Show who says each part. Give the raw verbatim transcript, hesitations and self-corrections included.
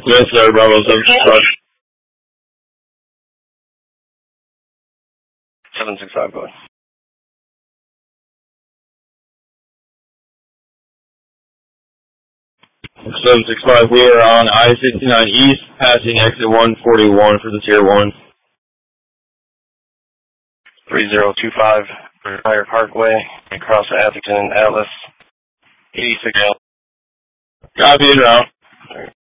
Speaker 1: Yes, sir, Bravo seven six five.
Speaker 2: seven six five, go ahead.
Speaker 1: seven six five, we are on I sixty-nine East, passing exit one forty-one for the tier one.
Speaker 2: three zero two five, Empire Parkway, across Atherton, Atlas, eighty-six.
Speaker 1: Copy it out.